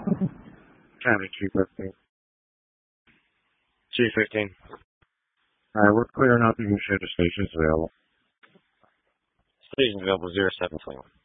County Chief 15. Chief 15. Alright, we're clear enough. You can show the stations available. Stations available 0721.